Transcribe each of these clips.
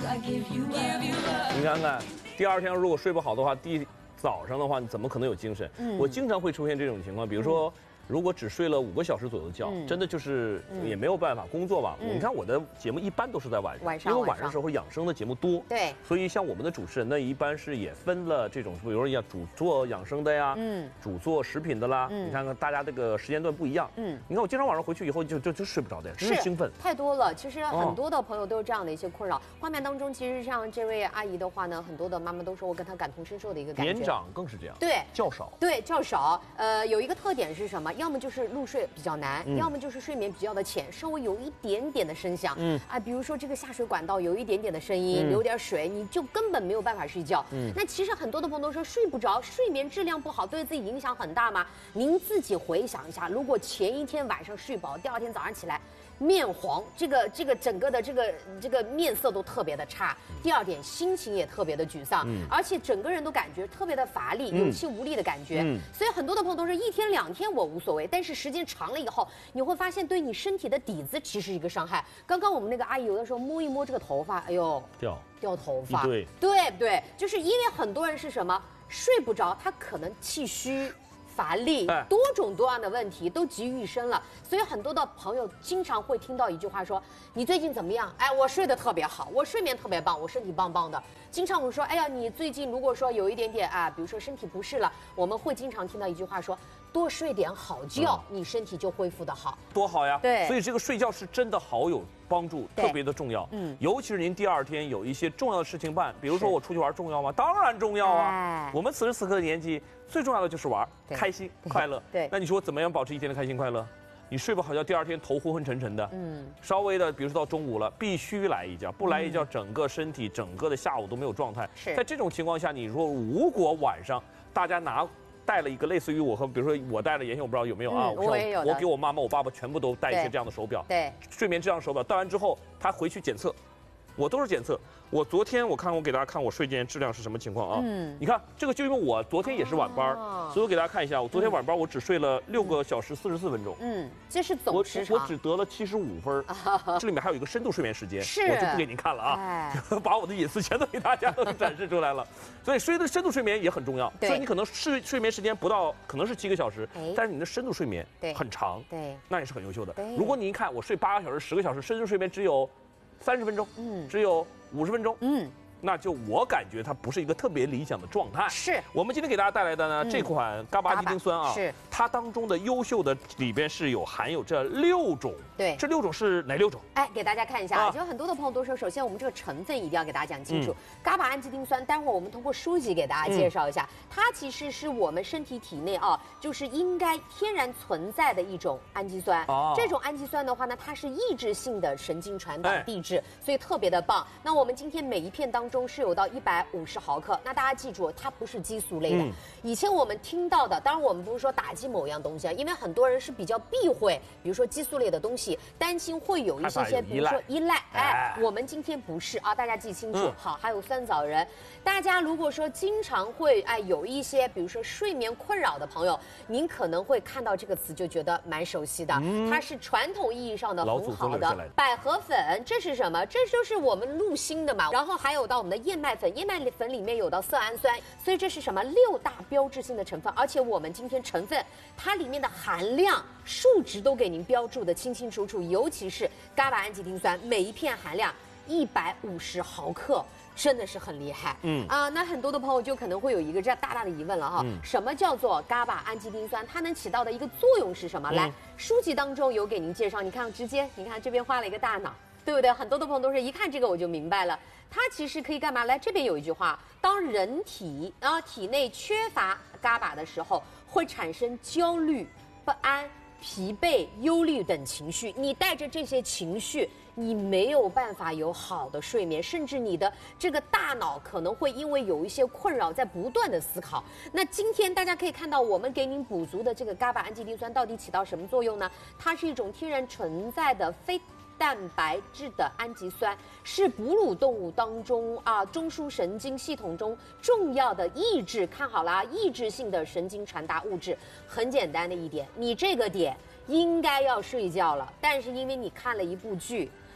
你看看，第二天如果睡不好的话，早上的话，你怎么可能有精神？我经常会出现这种情况，比如说。如果只睡了5个小时左右的觉，真的就是也没有办法工作吧。你看我的节目一般都是在晚上，因为晚上的时候养生的节目多。 对， 所以像我们的主持人呢，一般是也分了这种，比如说主做养生的呀，主做食品的啦。你看看大家这个时间段不一样。你看我经常晚上回去以后就睡不着的呀，真是兴奋。 太多了，其实很多的朋友都有这样的一些困扰。画面当中，其实像这位阿姨的话呢，很多的妈妈都说我跟她感同身受的一个感觉。 年长更是这样。 对， 觉少。 对，觉少。有一个特点是什么？要么就是入睡比较难，要么就是睡眠比较的浅，稍微有一点点的声响，比如说这个下水管道有一点点的声音，流点水，你就根本没有办法睡觉。那其实很多的朋友都说睡不着，睡眠质量不好，对自己影响很大吗？您自己回想一下，如果前一天晚上睡饱，第二天早上起来面黄，这个整个的这个面色都特别的差，第二点心情也特别的沮丧，而且整个人都感觉特别的乏力，有气无力的感觉。所以很多的朋友都是1天2天我无所谓，但是时间长了以后，你会发现对你身体的底子其实是一个伤害。刚刚我们那个阿姨有的时候摸一摸这个头发，哎呦，掉头发，对不对？就是因为很多人是什么睡不着，他可能气虚。乏力，多种多样的问题都集于一身了，所以很多的朋友经常会听到一句话说：“你最近怎么样？”哎，我睡得特别好，我睡眠特别棒，我身体棒棒的。经常我们说：“哎呀，你最近如果说有一点点比如说身体不适了，我们会经常听到一句话说：多睡点好觉，你身体就恢复得好， 多好呀！ 对， 所以这个睡觉是真的好有帮助，特别的重要。尤其是您第二天有一些重要的事情办，比如说我出去玩重要吗？当然重要啊！我们此时此刻的年纪，最重要的就是玩，开心快乐。 对， 那你说怎么样保持一天的开心快乐？你睡不好觉，第二天头昏昏沉沉的，稍微的，比如说到中午了，必须来一觉，不来一觉，整个身体整个的下午都没有状态。在这种情况下，你说如果晚上大家带了一个类似于我和，比如说我戴了眼线，我不知道有没有啊？ 我也有。 我给我妈妈、我爸爸全部都戴一些这样的手表， 对， 睡眠质量手表。戴完之后，他回去检测，我都是检测。我昨天我给大家看我睡眠质量是什么情况啊？你看这个就因为我昨天也是晚班，所以我给大家看一下，我昨天晚班我只睡了6个小时44分钟。 这是总时长。 我只得了75分，这里面还有一个深度睡眠时间，我就不给您看了啊，把我的隐私全都给大家都展示出来了。所以深度睡眠也很重要，所以你可能睡眠时间不到，可能是7个小时，但是你的深度睡眠很长， 对， 那也是很优秀的。如果您看我睡8个小时、10个小时，深度睡眠只有30分钟，只有50分钟，那就我感觉它不是一个特别理想的状态。 是我们今天给大家带来的呢，这款伽巴氨基丁酸啊， 是它当中的优秀的里边是含有这6种。 对， 这6种是哪6种？ 哎，给大家看一下，就很多的朋友都说，首先我们这个成分一定要给大家讲清楚。伽巴氨基丁酸，待会儿我们通过书籍给大家介绍一下，它其实是我们身体体内就是应该天然存在的一种氨基酸。这种氨基酸的话呢，它是抑制性的神经传导递质，所以特别的棒。那我们今天每一片当中是有到150毫克，那大家记住，它不是激素类的。以前我们听到的，当然我们不是说打击某样东西啊，因为很多人是比较避讳，比如说激素类的东西，担心会有一些比如说依赖。我们今天不是啊，大家记清楚。好，还有酸枣仁，大家如果说经常会有一些比如说睡眠困扰的朋友，您可能会看到这个词就觉得蛮熟悉的，它是传统意义上的很好的百合粉。这是什么？这就是我们入心的嘛。然后还有到我们的燕麦粉，燕麦粉里面有到色氨酸，所以这是什么？6大标志性的成分。而且我们今天成分它里面的含量数值都给您标注的清清楚楚，尤其是伽巴氨基丁酸，每一片含量150毫克。真的是很厉害，那很多的朋友就可能会有一个这样大大的疑问了哈，什么叫做伽巴氨基丁酸？它能起到的一个作用是什么？来，书籍当中有给您介绍，你看直接，你看这边画了一个大脑，对不对？很多的朋友都是一看这个我就明白了，它其实可以干嘛？来，这边有一句话，当人体内缺乏伽巴的时候，会产生焦虑、不安、疲惫、忧虑等情绪，你带着这些情绪，你没有办法有好的睡眠，甚至你的这个大脑可能会因为有一些困扰，在不断的思考。那今天大家可以看到，我们给您补足的这个伽巴氨基丁酸到底起到什么作用呢？它是一种天然存在的非蛋白质的氨基酸，是哺乳动物当中中枢神经系统中重要的抑制，看好了，抑制性的神经传达物质。很简单的一点，你这个点应该要睡觉了，但是因为你看了一部剧，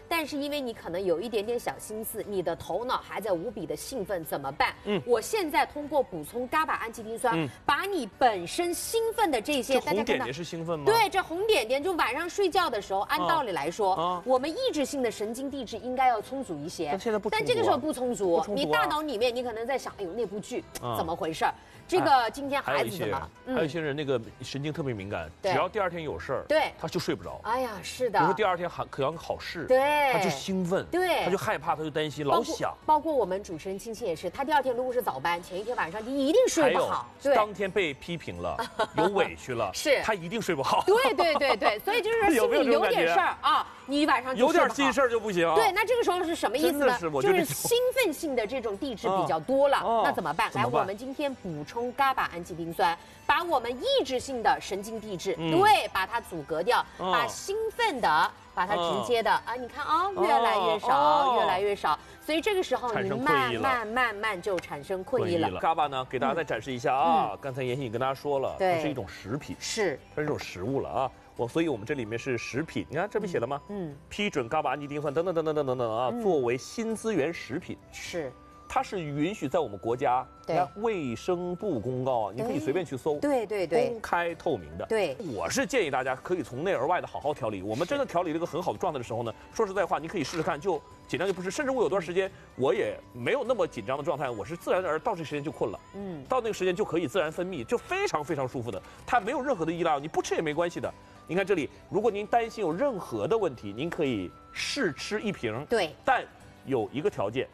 但是因为你可能有一点点小心思，你的头脑还在无比的兴奋，怎么办？我现在通过补充伽巴氨基丁酸，把你本身兴奋的这些， 大家看到红点点是兴奋吗？ 对，这红点点就晚上睡觉的时候，按道理来说，我们抑制性的神经递质应该要充足一些， 但现在不充足， 但这个时候不充足，你大脑里面你可能在想，哎呦那部剧怎么回事？这个今天孩子怎么？ 还有一些人那个神经特别敏感，只要第二天有事儿， 对， 他就睡不着。 哎呀，是的。 比如说第二天可能考试， 对， 他就兴奋， 对， 他就害怕，他就担心，老想。 包括我们主持人青青也是，他第二天如果是早班，前一天晚上你一定睡不好。 对，当天被批评了，有委屈了， 是， 他一定睡不好。 对，所以就是说心里有点事儿啊，你晚上就有点心事儿就不行。 对，那这个时候是什么意思呢？就是兴奋性的这种递质比较多了，那怎么办？来，我们今天补充伽巴氨基丁酸，把我们抑制性的神经递质，对，把它阻隔掉，把兴奋的，把它直接的啊，你看啊，越来越少，越来越少。所以这个时候你慢慢就产生困意了。 伽巴呢，给大家再展示一下啊。刚才妍希也跟大家说了，它是一种食品， 是， 它是一种食物了啊。所以我们这里面是食品，你看这不写了吗？批准伽巴氨基丁酸等等啊，作为新资源食品是。 它是允许在我们国家，卫生部公告啊，你可以随便去搜， 对， 公开透明的。 对， 我是建议大家可以从内而外的好好调理。我们真的调理这个很好的状态的时候呢，说实在话，你可以试试看，就紧张就不是。甚至我有段时间我也没有那么紧张的状态，我是自然而然到这个时间就困了，到那个时间就可以自然分泌，就非常非常舒服的，它没有任何的依赖，你不吃也没关系的。你看这里，如果您担心有任何的问题，您可以试吃一瓶， 对， 但有一个条件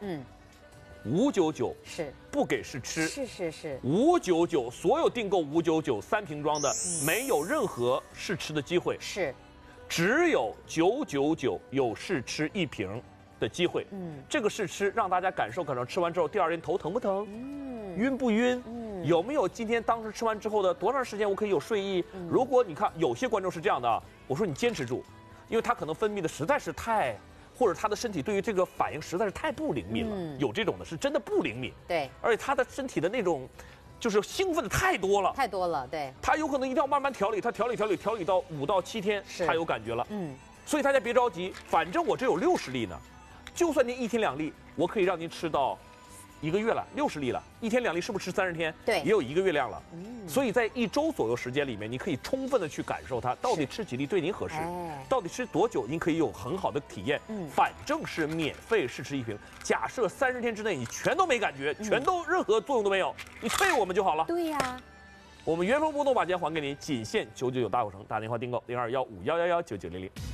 ，599 是不给试吃， 是 599所有订购599 3瓶装的，没有任何试吃的机会， 是， 只有999有试吃1瓶的机会。这个试吃让大家感受吃完之后第二天头疼不疼，晕不晕，有没有今天当时吃完之后的多长时间我可以有睡意？如果你看有些观众是这样的啊，我说你坚持住，因为他可能分泌的实在是太。或者他的身体对于这个反应实在是太不灵敏了，有这种的是真的不灵敏， 对， 而且他的身体的那种，就是兴奋的太多了， 对， 他有可能一定要慢慢调理，他调理到5到7天，他有感觉了，所以大家别着急，反正我这有60粒呢，就算您1天2粒，我可以让您吃到1个月了，60粒了，1天2粒是不是吃30天？ 对， 也有1个月量了。所以在1周左右时间里面，你可以充分的去感受它到底吃几粒对您合适，到底吃多久，您可以有很好的体验。反正是免费试吃1瓶。假设30天之内你全都没感觉，全都任何作用都没有，你退我们就好了。 对呀， 我们原封不动把钱还给您，仅限999大口城，打电话订购021511199900。